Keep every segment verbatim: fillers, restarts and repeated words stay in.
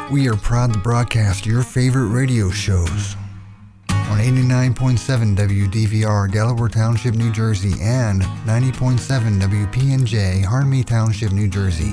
We are proud to broadcast your favorite radio shows on eighty-nine point seven W D V R, Delaware Township, New Jersey, and ninety point seven W P N J, Harmony Township, New Jersey.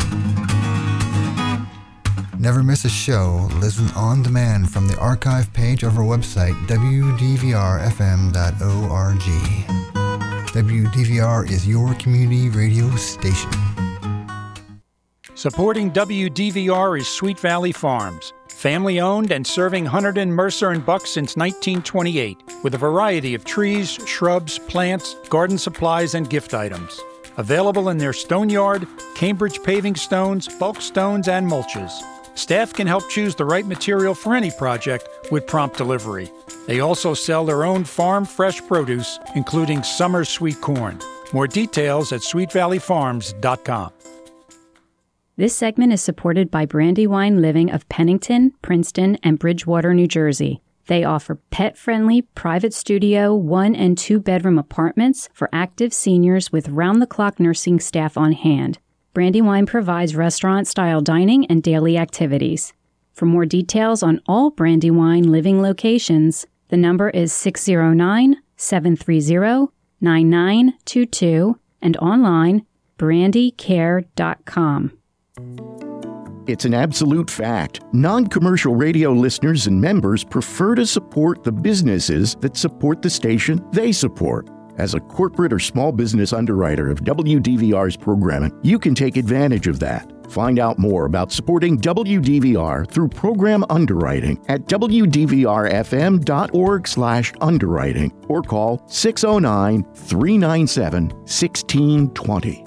Never miss a show. Listen on demand from the archive page of our website, w d v r f m dot org. W D V R is your community radio station. Supporting W D V R is Sweet Valley Farms, family-owned and serving Hunterdon, Mercer, and Buck since nineteen twenty-eight, with a variety of trees, shrubs, plants, garden supplies, and gift items. Available in their stone yard, Cambridge paving stones, bulk stones, and mulches. Staff can help choose the right material for any project with prompt delivery. They also sell their own farm fresh produce, including summer sweet corn. More details at sweet valley farms dot com. This segment is supported by Brandywine Living of Pennington, Princeton, and Bridgewater, New Jersey. They offer pet-friendly private studio, one- and two-bedroom apartments for active seniors with round-the-clock nursing staff on hand. Brandywine provides restaurant-style dining and daily activities. For more details on all Brandywine Living locations, the number is six oh nine, seven three zero, nine nine two two and online, brandy care dot com. It's an absolute fact. Non-commercial radio listeners and members prefer to support the businesses that support the station they support. As a corporate or small business underwriter of W D V R's programming, you can take advantage of that. Find out more about supporting W D V R through program underwriting at w d v r f m dot org slash underwriting or call six oh nine, three nine seven, one six two zero.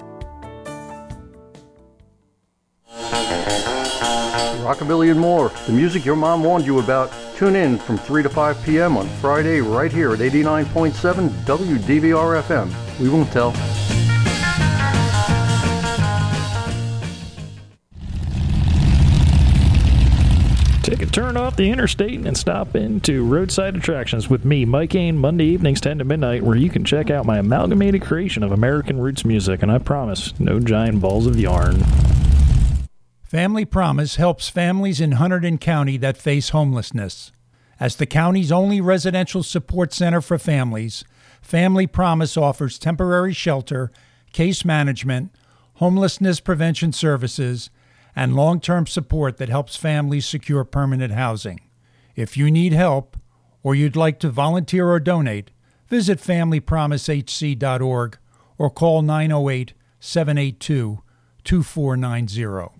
Rockabilly and more, the music your mom warned you about. Tune in from three to five p.m. on Friday right here at eighty-nine point seven W D V R F M. We won't tell. Take a turn off the interstate and stop into Roadside Attractions with me, Mike Ain, Monday evenings ten to midnight, where you can check out my amalgamated creation of American roots music, and I promise, no giant balls of yarn. Family Promise helps families in Hunterdon County that face homelessness. As the county's only residential support center for families, Family Promise offers temporary shelter, case management, homelessness prevention services, and long-term support that helps families secure permanent housing. If you need help or you'd like to volunteer or donate, visit family promise h c dot org or call nine oh eight, seven eight two, two four nine zero.